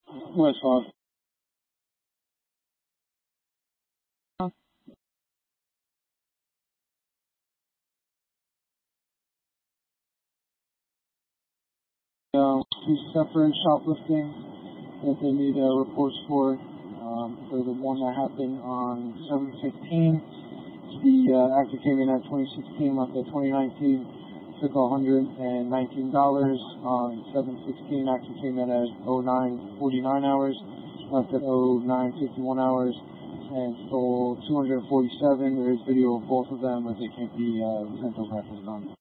West 5. Two separate shoplifting that they need reports for. So the one that happened on 7/15, the actor came in at 2016, left at 2019, took $119. On 7/16, actor came in at 09:49 hours, left at 09:51 hours, and stole $247. There is video of both of them, but they can't be sent over at this time.